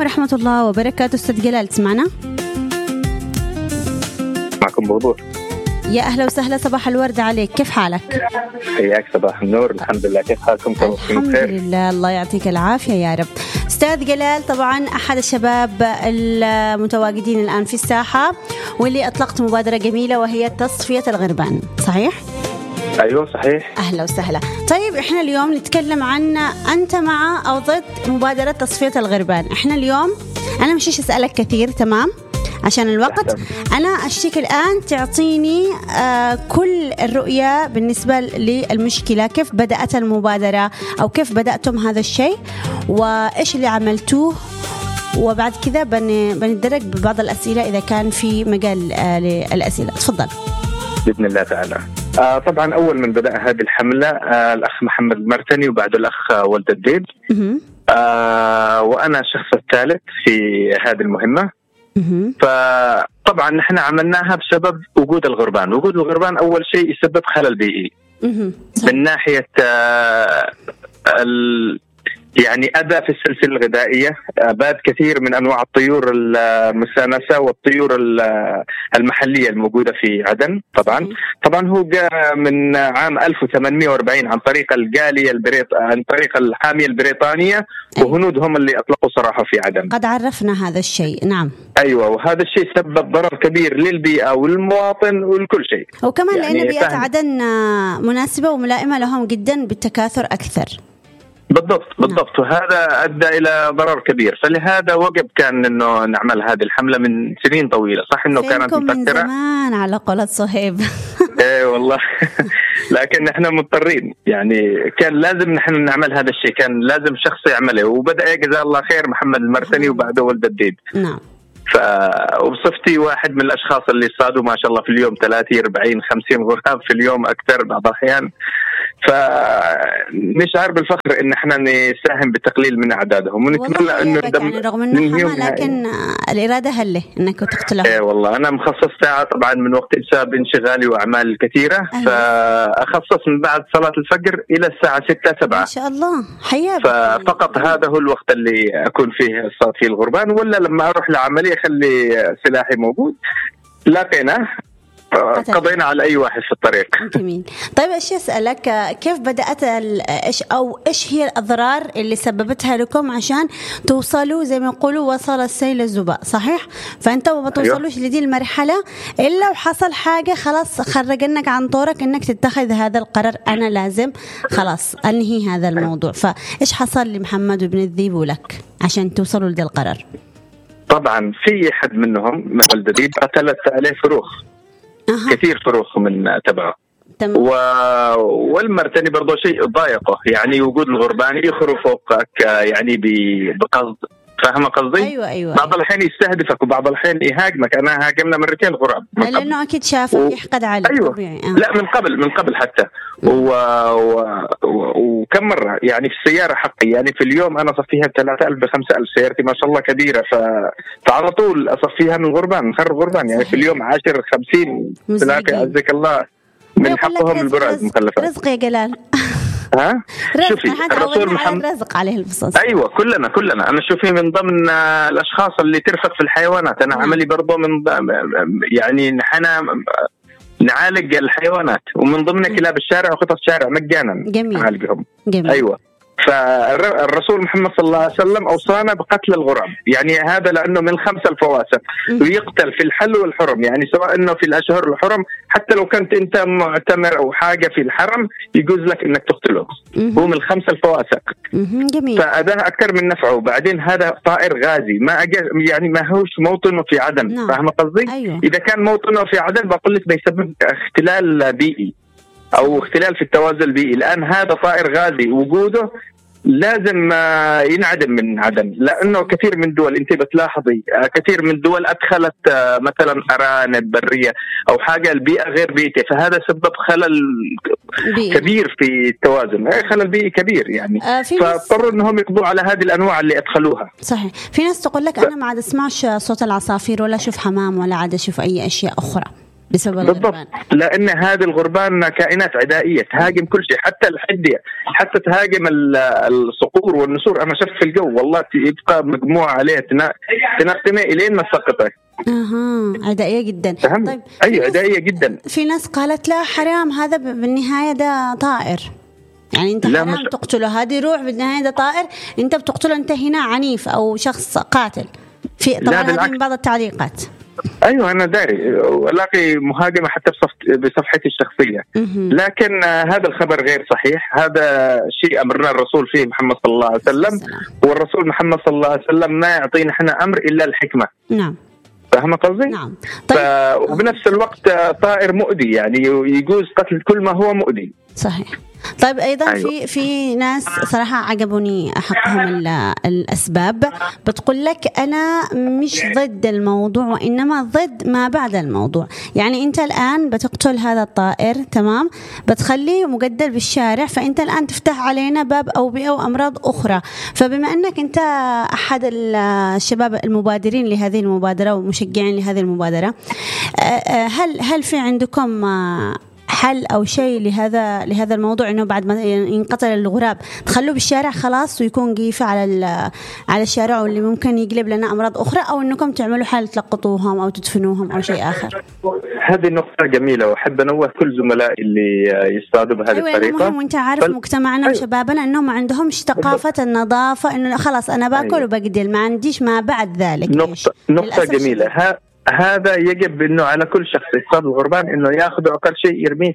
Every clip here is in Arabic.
ورحمة الله وبركاته. أستاذ جلال تسمعنا؟ معكم بوضوح. يا أهلا وسهلا، صباح الورد عليك، كيف حالك؟ حياك، صباح النور. الحمد لله، كيف حالكم؟ الحمد لله، الله يعطيك العافية يا رب. أستاذ جلال طبعا أحد الشباب المتواجدين الآن في الساحة، واللي أطلقت مبادرة جميلة وهي تصفية الغربان، صحيح؟ أيوة صحيح. أهلا وسهلا. طيب إحنا اليوم نتكلم عن أنت مع أو ضد مبادرة تصفية الغربان. إحنا اليوم أنا مش أسألك كثير، تمام؟ عشان الوقت أنا أشتيك الآن تعطيني كل الرؤية بالنسبة للمشكلة، كيف بدأت المبادرة أو كيف بدأتم هذا الشيء وإيش اللي عملتوه، وبعد كذا بندرج ببعض الأسئلة إذا كان في مجال للأسئلة. تفضل. بإذن الله تعالى. طبعا أول من بدأ هذه الحملة الأخ محمد المرتني، وبعده الأخ ولد الديب، وأنا الشخص الثالث في هذه المهمة. فطبعا نحن عملناها بسبب وجود الغربان. وجود الغربان أول شيء يسبب خلل بيئي من ناحية يعني أذى في السلسلة الغذائية. أباد كثير من أنواع الطيور المستأنسة والطيور المحلية الموجودة في عدن. طبعا هو جاء من عام 1840 عن طريق الجالية عن طريق الحامية البريطانية، وهنود هم اللي أطلقوا صراحة في عدن. قد عرفنا هذا الشيء، نعم. أيوة، وهذا الشيء سبب ضرر كبير للبيئة والمواطن ولكل شيء. وكمان يعني لأن بيئة عدن مناسبة وملائمة لهم جدا بالتكاثر أكثر. بالضبط. وهذا أدى إلى ضرر كبير، فلهذا وجب كان إنه نعمل هذه الحملة من سنين طويلة. صح إنه كانت مفكرة من زمان على قولة صهيب. إيه والله. لكن إحنا مضطرين، يعني كان لازم نحن نعمل هذا الشيء، كان لازم شخص يعمله، وبدأ جزاه الله خير محمد المرتني وبعده ولد الديب. نعم. وبصفتي واحد من الأشخاص اللي صادوا ما شاء الله في اليوم 30 40 50 غراب في اليوم أكثر بعض الأحيان، فنشعر بالفخر إن احنا نساهم بتقليل من أعدادهم، ونتمنى إنه يعني رغم إنه لكن الإرادة هلة إنك تقتلهم. إيه والله، أنا مخصص ساعة طبعا من وقت بسبب انشغالي وأعمال كثيرة، فأخصص من بعد صلاة الفجر إلى الساعة 6-7 ما شاء الله. حياك. ففقط هذا هو الوقت اللي أكون فيه صاد فيه الغربان، ولا لما أروح لعملية خلي سلاحي موجود. لاقيناه قضينا على أي واحد في الطريق. جميل. طيب إيش أسألك، كيف بدأت إيش هي الأضرار اللي سببتها لكم عشان توصلوا زي ما يقولوا وصل السيل الزباء، صحيح؟ فأنتوا ما توصلوش لدي المرحلة إلا وحصل حاجة خلاص خرجنك عن طورك إنك تتخذ هذا القرار، أنا لازم خلاص أنهي هذا الموضوع. فإيش حصل لمحمد بن الذيب ولك عشان توصلوا لدي القرار؟ طبعا في أحد منهم من ولد الذيب قتلت عليه فروخ. كثير فروخ من تبعه. والمرتني برضو شيء ضايقه، يعني وجود الغربان يخرج فوقك يعني بقصد. فاهمة قصدي؟ أيوة. بعض الحين يستهدفك وبم الحين يهاجمك. أنا هاجمنا مرتين غراب لأنه أكيد شافك يحقد عليك. أيوة. لا من قبل حتى وكم مرة يعني في السيارة حقي، يعني في اليوم أنا أصفيها 3000 ب5000. سيارتي ما شاء الله كبيرة، فعلى طول أصفيها من غربان، نخرج غربان يعني في اليوم 10-50 تلاقي عزك الله من حقهم البراز مخلفات. رزق يا جلال. شوفي الرسول محمد رزق عليه البصص. ايوه كلنا انا شوفي من ضمن الاشخاص اللي ترفق في الحيوانات. انا عملي برضه من يعني نحن نعالج الحيوانات، ومن ضمن كلاب الشارع وقطط الشارع مجانا نعالجهم. ايوه. فالرسول محمد صلى الله عليه وسلم أوصانا بقتل الغراب، يعني هذا لأنه من 5 الفواسق، ويقتل في الحل والحرم، يعني سواء أنه في الأشهر الحرم، حتى لو كنت أنت معتمر أو حاجة في الحرم يجوز لك أنك تقتله. هو من 5 الفواسق. جميل. فأداه أكثر من نفعه. بعدين هذا طائر غازي، يعني ما هوش موطنه في عدن. فاهمة قصدي؟ أيوة. إذا كان موطنه في عدن بقول لك بيسبب اختلال بيئي أو اختلال في التوازن البيئي. الآن هذا طائر غازي، وجوده لازم ينعدم من عدن، لأنه كثير من دول أنت بتلاحظي كثير من دول أدخلت مثلا أرانب برية أو حاجة البيئة غير بيئتها، فهذا سبب خلل كبير في التوازن، خلل بيئي كبير يعني. فاضطروا أنهم يقضوا على هذه الأنواع اللي أدخلوها. صحيح. في ناس تقول لك أنا ما عاد أسمعش صوت العصافير ولا أشوف حمام ولا عاد أشوف أي أشياء أخرى. بسبب الغربان. لأن هذه الغربان كائنات عدائية تهاجم كل شيء، حتى الحدية، حتى تهاجم الصقور والنسور. أنا شفت في الجو والله يبقى مجموعة عليها تنقمة إلين ما سقطت. عدائية جدا. طيب أي عدائية جدا. في ناس قالت لا حرام، هذا بالنهاية ده طائر، يعني أنت حرام تقتله، هذه روح بالنهاية ده طائر، أنت بتقتله، أنت هنا عنيف أو شخص قاتل. في طبعا هذه من بعض التعليقات. أيوة أنا داري، ألاقي مهاجمة حتى بصفحتي الشخصية. لكن هذا الخبر غير صحيح. هذا شيء أمرنا الرسول فيه محمد صلى الله عليه وسلم، والرسول محمد صلى الله عليه وسلم ما يعطينا إحنا أمر إلا الحكمة. نعم، فاهمة قصدي؟ نعم. طيب. وبنفس الوقت طائر مؤذي، يعني يجوز قتل كل ما هو مؤذي. صحيح. طيب أيضا في ناس صراحة عجبوني حقهم الأسباب، بتقول لك أنا مش ضد الموضوع وإنما ضد ما بعد الموضوع. يعني أنت الآن بتقتل هذا الطائر، تمام، بتخليه مجدل بالشارع، فأنت الآن تفتح علينا باب أوبئة وأمراض أخرى. فبما أنك أنت أحد الشباب المبادرين لهذه المبادرة ومشجعين لهذه المبادرة، هل في عندكم حل أو شيء لهذا الموضوع، إنه بعد ما ينقتل الغراب تخلوه بالشارع خلاص ويكون جيفة على الشارع، واللي ممكن يقلب لنا أمراض أخرى، أو إنكم تعملوا حل تلقطوهم أو تدفنوهم أو شيء آخر؟ هذه نقطة جميلة، وأحب أنوه كل زملائي اللي يصطادوا بهذه الطريقة. مهم، وأنت عارف مجتمعنا وشبابنا أنهم ما عندهمش ثقافة النظافة، إنه خلاص أنا باكل وبقدل، ما عنديش ما بعد ذلك. نقطة جميلة. هذا يجب انه على كل شخص يصطاد الغربان انه ياخذ اقل شيء يرميه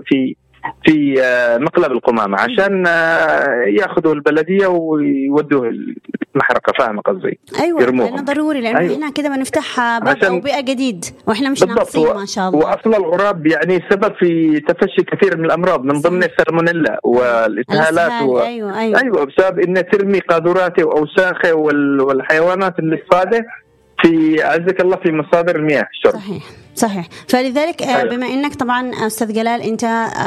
في مقلب القمامة عشان ياخذوا البلدية ويودوه المحرقة. فاهم قصدي؟ أيوة، لأنه ضروري، لأنه إحنا كده بنفتح باب أوبئة جديد وإحنا مش ناقصين ما شاء الله. وأصل الغراب يعني سبب في تفشي كثير من الأمراض، من ضمن السالمونيلا والإسهالات. أيوة بسبب إنه ترمي قاذوراته وأوساخه والحيوانات اللي اصطاده في عزك الله في مصادر المياه الشرب. صحيح. فلذلك بما أنك طبعا أستاذ جلال أنت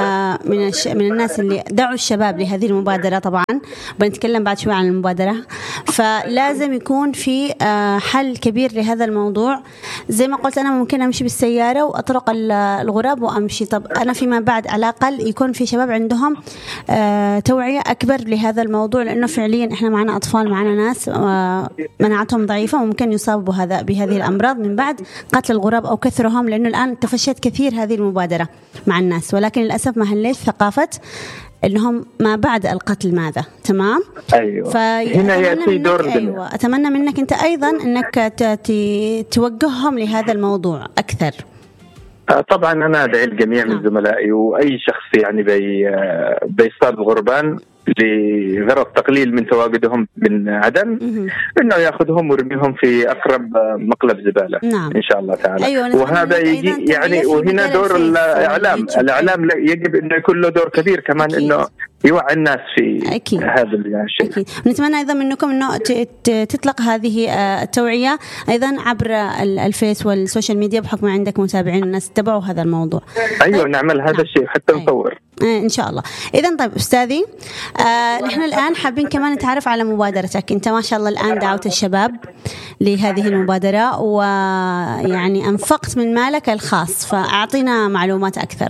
من الناس اللي دعوا الشباب لهذه المبادرة، طبعا بنتكلم بعد شوي عن المبادرة، فلازم يكون في حل كبير لهذا الموضوع. زي ما قلت أنا ممكن أمشي بالسيارة وأطرق الغراب وأمشي، طب أنا فيما بعد على الأقل يكون في شباب عندهم توعية أكبر لهذا الموضوع، لأنه فعليا إحنا معنا أطفال، معنا ناس مناعتهم ضعيفة وممكن يصابوا بهذه الأمراض من بعد قتل الغراب أو كثرهم، لأنه الآن تفشت كثير هذه المبادرة مع الناس، ولكن للأسف ما هلش ثقافة إنهم ما بعد القتل ماذا. تمام. أيوة. هنا يأتي دور. أيوة. أتمنى منك أنت أيضا أنك توجههم لهذا الموضوع أكثر. طبعا أنا أدعي الجميع من زملائي وأي شخص يعني بيصطاد الغربان لغرض تقليل من تواجدهم من عدم، انه ياخذهم ويرميهم في اقرب مقلب زباله. نعم. ان شاء الله تعالى. أيوة. وهذا يجي يعني، وهنا دور الاعلام يجب انه يكون له دور كبير كمان. أكيد. انه يوعي الناس في أكيد. هذا الشيء. أكيد. نتمنى ايضا منكم انه تطلق هذه التوعيه ايضا عبر الفيس والسوشيال ميديا، بحكم عندك متابعين الناس تتابعوا هذا الموضوع. ايوه. طيب. نعمل هذا الشيء حتى نصور إن شاء الله. إذن طيب أستاذي، نحن الآن حابين كمان نتعرف على مبادرتك. أنت ما شاء الله الآن دعوت الشباب لهذه المبادرة، ويعني أنفقت من مالك الخاص، فأعطينا معلومات أكثر.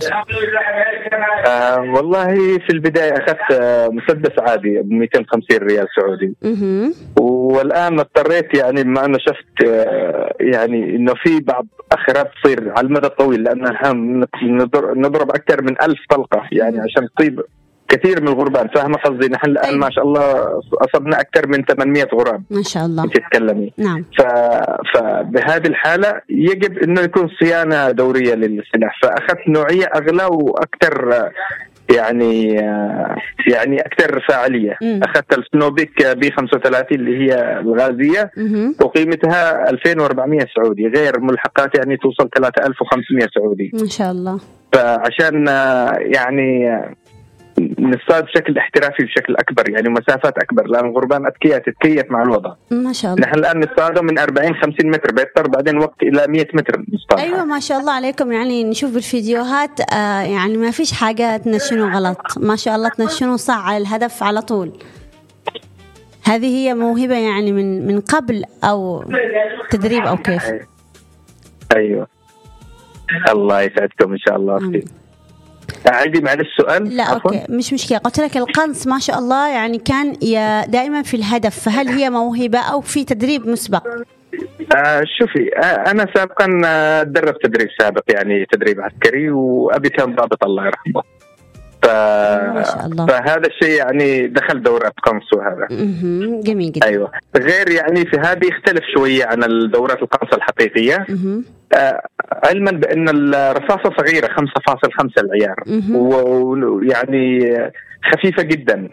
والله في البداية أخذت مسدس عادي ب 250 ريال سعودي. والآن اضطريت يعني بما أنا شفت يعني إنه في بعض أخرات تصير على المدى الطويل، لأنها نضرب أكثر من 1000 طلقة يعني عشان تصيب كثير من الغربان. فاهمة قصدي؟ نحن الآن ما شاء الله أصبنا أكثر من 800 غراب ما شاء الله. تتكلمي. نعم. فبهذه الحالة يجب إنه يكون صيانة دورية للسلاح، فأخذت نوعية أغلى وأكثر يعني أكثر فاعلية. أخذت السنوبيك بي 35 اللي هي الغازية، وقيمتها 2400 سعودي، غير ملحقات يعني توصل 3500 سعودي ما شاء الله. فعشان يعني نصطاد بشكل احترافي بشكل أكبر، يعني مسافات أكبر، لأن الغربان أذكياء تتكيف مع الوضع. ما شاء الله. نحن الآن نصطاده من 40-50 متر، بيضطر بعدين وقت إلى 100 متر نصطاد. أيوة ما شاء الله عليكم، يعني نشوف بالفيديوهات يعني ما فيش حاجة تنشنوا غلط، ما شاء الله تنشنوا صح على الهدف على طول. هذه هي موهبة يعني من قبل أو تدريب أو كيف؟ أيوة. الله يسعدكم إن شاء الله. عندي معلش السؤال. لا أوكي مش مشكلة. قلت لك القنص ما شاء الله يعني كان دائما في الهدف، فهل هي موهبة أو في تدريب مسبق؟ شوفي أنا سابقا أدرب تدريب سابق يعني تدريب عسكري، وأبي كان ضابط الله يرحمه، ما شاء الله. فهذا الشيء يعني دخل دورات قنص وهذا جميل جدا. أيوة غير يعني في هذه يختلف شوية عن الدورات القنص الحقيقية. علما بأن الرصاصة صغيرة 5.5 العيار ويعني خفيفة جدا.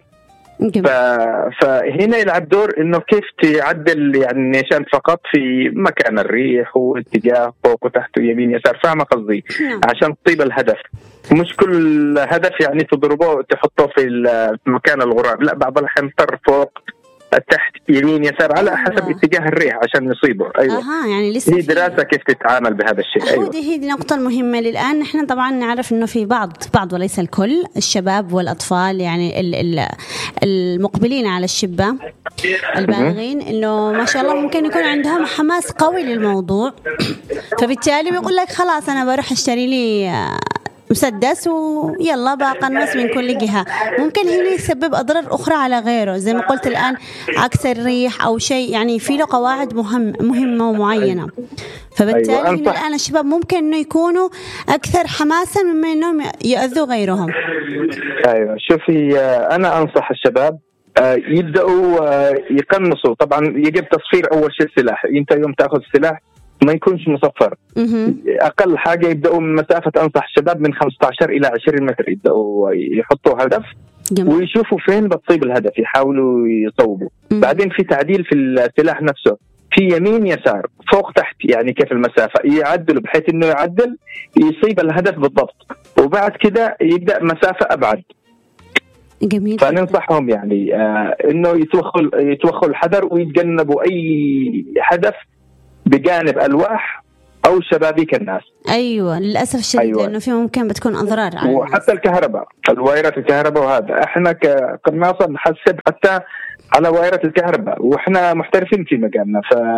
فهنا يلعب دور انه كيف تعدل يعني النيشان فقط في مكان الريح واتجاه فوق وتحت ويمين يسار، فاهمة قصدي؟ عشان تصيب الهدف. مش كل هدف يعني تضربه تحطه في مكان الغراب، لا بعض الأحيان طر فوق تحت يمين يسار على حسب اتجاه الريح عشان يصيبه. أيوة. يعني لسه هي دراسة كيف تتعامل بهذا الشيء. أيوة. هي دي نقطة مهمة للآن. نحن طبعا نعرف إنه في بعض وليس الكل الشباب والأطفال يعني المقبلين على الشبة البالغين إنه ما شاء الله ممكن يكون عندهم حماس قوي للموضوع، فبالتالي بيقول لك خلاص أنا بروح أشتري لي مسدس ويلا بقنص من كل جهة. ممكن هنا يسبب أضرار أخرى على غيره زي ما قلت الآن عكس الريح أو شيء يعني في له قواعد مهمة ومعينة. فبالتالي أيوة الآن الشباب ممكن إنه يكونوا أكثر حماسا مما إنهم يؤذوا غيرهم. أيوة شوفي أنا أنصح الشباب يبدأوا يقنصوا. طبعا يجب تصفير أول شيء السلاح. أنت يوم تأخذ السلاح ما يكونش مصفر. أقل حاجة يبدأوا من مسافة، أنصح الشباب من 15 إلى 20 متر يبدأوا يحطوا هدف ويشوفوا فين بتصيب الهدف، يحاولوا يصوبوا. بعدين في تعديل في السلاح نفسه، في يمين يسار فوق تحت، يعني كيف المسافة يعدلوا بحيث إنه يعدل يصيب الهدف بالضبط، وبعد كده يبدأ مسافة أبعد. جميل. فننصحهم يعني إنه يتوخوا الحذر ويتجنبوا أي هدف بجانب ألواح أو شبابيك الناس. أيوة للأسف الشديد. أيوة. لأنه في ممكن بتكون أضرار على وحتى الكهرباء، الوايرات الكهرباء، وهذا إحنا كقناصة نحسب حتى على وايرات الكهرباء وإحنا محترفين في مجالنا،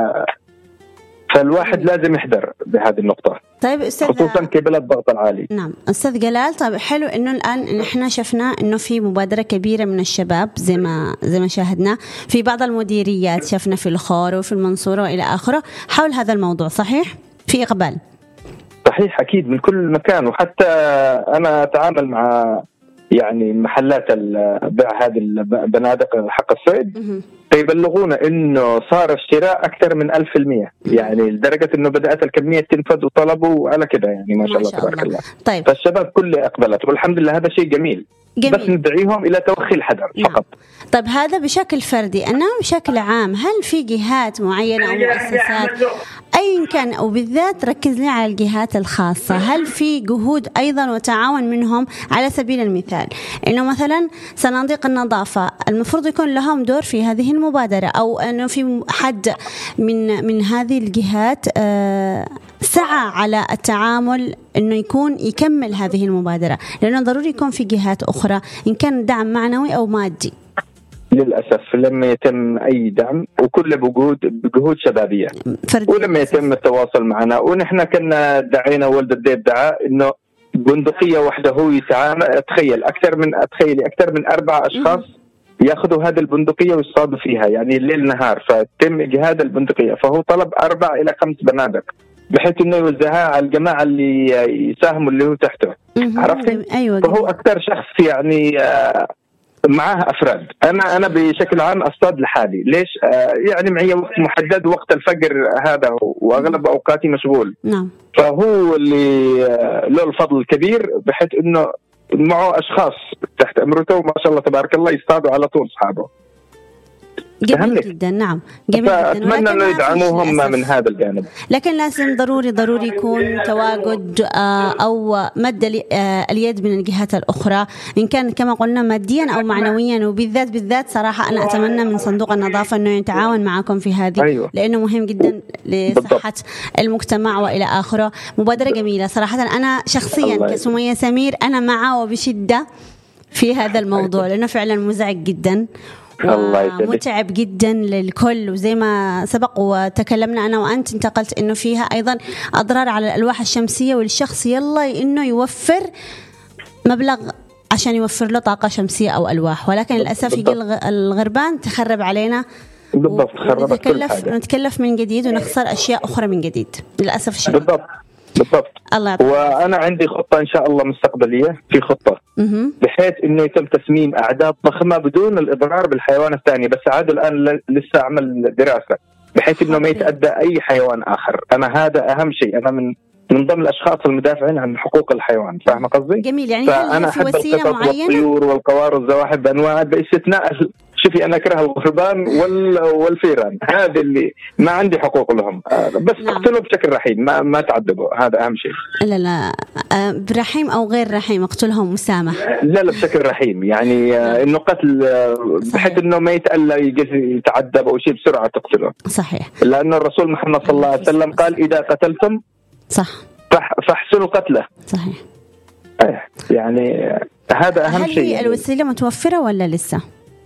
فالواحد لازم يحذر بهذه النقطة. طيب أستاذ، خصوصا كبل الضغط العالي. نعم أستاذ جلال. طيب حلو إنه الآن إحنا شفنا إنه في مبادرة كبيرة من الشباب زي ما شاهدنا في بعض المديريات، شفنا في الخور وفي المنصورة وإلى آخره حول هذا الموضوع، صحيح؟ في إقبال؟ صحيح أكيد من كل مكان، وحتى أنا أتعامل مع يعني محلات بيع هذه البنادق حق الصيد فيبلغونا إنه صار الشراء أكثر من 1000%، يعني لدرجة إنه بدأت الكمية تنفذ وطلبوا على كده، يعني ما شاء الله تبارك الله. طيب. فالشباب كله أقبلت والحمد لله، هذا شيء جميل. بس ندعيهم إلى توخي الحذر فقط. طيب هذا بشكل فردي. أنا بشكل عام هل في جهات معينة أو مؤسسات أي كان أو بالذات ركز لي على الجهات الخاصة، هل في جهود أيضا وتعاون منهم؟ على سبيل المثال إنه مثلا صناديق النظافة المفروض يكون لهم دور في هذه المبادرة، أو أنه في حد من هذه الجهات سعى على التعامل إنه يكمل هذه المبادرة، لأنه ضروري يكون في جهات أخرى إن كان دعم معنوي أو مادي. للأسف لما يتم أي دعم وكل بجهود شبابية ولما يتم التواصل معنا، ونحن كنا دعينا ولد الديب دعا إنه بندقية واحدة هو يتعامل. تخيل أكثر من 4 أشخاص يأخذوا هذه البندقية ويصطادوا فيها يعني الليل نهار، فتم إجهاد البندقية. فهو طلب 4 إلى 5 بنادق بحيث إنه يوزعها على الجماعة اللي يساهموا اللي هو تحته. عرفتي؟ أيوة. فهو أكثر شخص يعني معاه أفراد. أنا بشكل عام أصطاد لحالي. ليش؟ يعني معي وقت محدد، وقت الفجر هذا وأغلب أوقاتي مشغول. نعم. فهو اللي له الفضل الكبير بحيث إنه معه أشخاص تحت أمرته وما شاء الله تبارك الله يصطادوا على طول أصحابه. جميل جدا. نعم جميل جدا. أتمنى أنه يدعموهم من هذا الجانب، لكن لازم ضروري يكون تواجد أو مد اليد من الجهات الأخرى إن كان كما قلنا ماديا أو معنويا، وبالذات صراحة أنا أتمنى من صندوق النظافة أنه يتعاون معكم في هذه. أيوة. لأنه مهم جدا لصحة المجتمع وإلى آخره. مبادرة جميلة صراحة. أنا شخصيا كسمية سمير أنا معه وبشدة في هذا الموضوع لأنه فعلا مزعج جدا متعب جدا للكل، وزي ما سبق وتكلمنا أنا وأنت انتقلت إنه فيها أيضا أضرار على الألواح الشمسية، والشخص يلا إنه يوفر مبلغ عشان يوفر له طاقة شمسية أو ألواح، ولكن للأسف يجي الغربان تخرب علينا. بالضبط، نتكلف من جديد ونخسر أشياء أخرى من جديد للأسف الشديد. بالضبط. وأنا عندي خطة إن شاء الله مستقبلية، في خطة بحيث إنه يتم تسميم أعداد ضخمة بدون الإضرار بالحيوان الثاني، بس عاد الآن لسه أعمل دراسة بحيث إنه ما يتأدى أي حيوان آخر. أنا هذا أهم شيء، أنا من ضمن الأشخاص المدافعين عن حقوق الحيوان، فاهم قصدي؟ جميل. يعني فأنا أحب القطط والطيور والقوار والزواحف بأنواع، باستثناء شوفي أنا أكره الغربان والفيران، هذا اللي ما عندي حقوق لهم، بس اقتلوا بشكل رحيم، ما تعذبوا، هذا أهم شيء. لا برحيم أو غير رحيم اقتلهم مسامح. لا بشكل رحيم، يعني إنه قتل بحيث إنه ما يتألى يتعذب أو شيء، بسرعة تقتله. صحيح. لأن الرسول محمد صلى الله عليه وسلم قال إذا قتلتم فاحسنوا قتله. صحيح. يعني هذا أهم شيء. هل هي الوسيلة متوفرة ولا لسه؟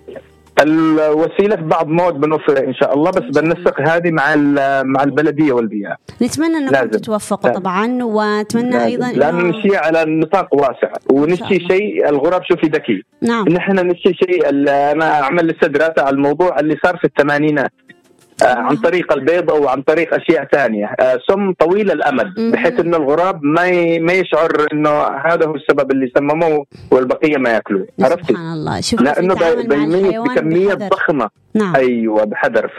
الوسيلة في بعض مواد بنوفرها إن شاء الله، بس بننسق هذه مع البلدية والبيئة. نتمنى أنكم تتوفقوا طبعا، وأتمنى أيضا لأن نشي على نطاق واسع، ونشي شيء الغراب شوفي ذكي. نعم. نحن نشي شيء، أنا أعمل لسه دراسة على الموضوع اللي صار في الثمانينات عن طريق البيض أو عن طريق أشياء ثانية، سم طويل الأمد، بحيث إنه الغراب ما يشعر إنه هذا هو السبب اللي سمموه والبقية ما يأكلوه. عرفتي؟ سبحان الله. لأنه بيميت بكمية ضخمة. نعم. أيوة بحذر.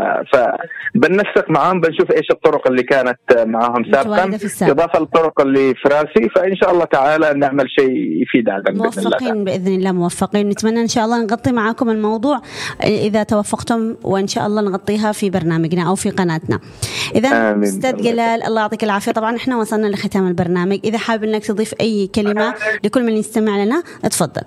فبننسق معهم، بنشوف إيش الطرق اللي كانت معهم سابقا إضافة للطرق اللي في راسي، فإن شاء الله تعالى نعمل شيء يفيد هذا. موفقين بإذن الله، موفقين. نتمنى إن شاء الله نغطي معاكم الموضوع إذا توفقتم، وإن شاء الله نغطيها في برنامجنا أو في قناتنا. إذا أستاذ جلال الله يعطيك العافية، طبعا إحنا وصلنا لختام البرنامج، إذا حابب إنك تضيف أي كلمة لكل من يستمع لنا اتفضل.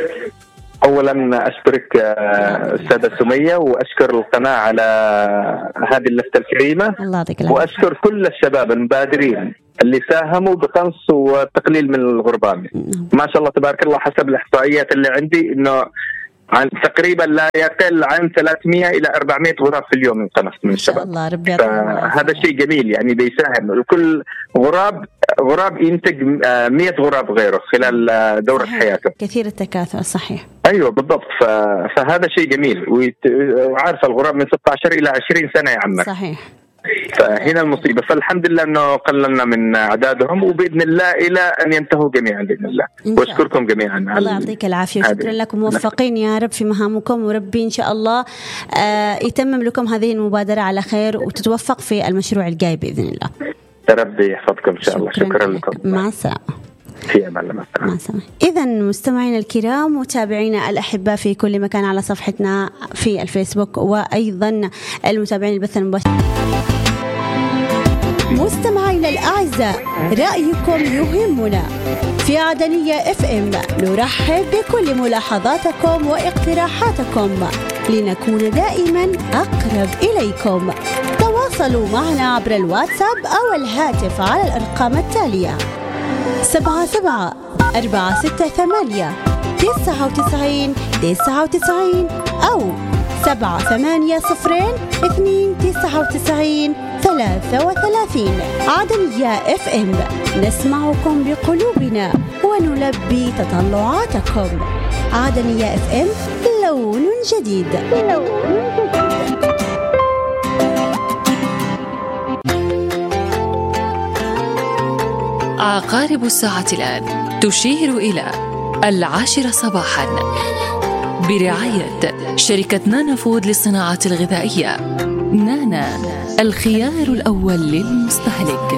أولا أشكرك أستاذة سمية، وأشكر القناة على هذه اللفتة الكريمة، وأشكر كل الشباب المبادرين اللي ساهموا بقنص وتقليل من الغربان. ما شاء الله تبارك الله، حسب الإحصائيات اللي عندي إنه عن تقريبا لا يقل عن 300 إلى 400 غراب في اليوم ينقنص من الشباب. هذا شيء جميل، يعني بيساهم كل غراب ينتج 100 غراب غيره خلال دورة حياته. كثير التكاثر. صحيح. أيوة بالضبط. فهذا شيء جميل، وعارف الغراب من 16 إلى 20 سنة يعمر. صحيح. فهنا المصيبة، فالحمد لله أنه قللنا من أعدادهم، وبإذن الله إلى أن ينتهوا جميعا بإذن الله. وأشكركم جميعا. الله يعطيك العافية، شكرا لكم، موفقين يا رب في مهامكم، وربي إن شاء الله يتمم لكم هذه المبادرة على خير، وتتوفق في المشروع الجاي بإذن الله. ربي يحفظكم إن شاء الله. شكرا لكم. مع السلامة. في أمان الله. مع السلامة. إذا مستمعينا الكرام، متابعينا الأحباء في كل مكان على صفحتنا في الفيسبوك، وأيضا المتابعين البث المباشر. مستمعينا الأعزاء، رأيكم يهمنا. في عدنية FM نرحب بكل ملاحظاتكم واقتراحاتكم لنكون دائما أقرب إليكم. تواصلوا معنا عبر الواتساب أو الهاتف على الأرقام التالية: 77-468-99-99 أو 780-299-33. عدنية FM، نسمعكم بقلوبنا ونلبي تطلعاتكم. عدنية FM، لون جديد. عقارب الساعة الآن تشير إلى 10 صباحا، برعاية شركة نانا فود للصناعات الغذائية. نانا، الخيار الأول للمستهلك.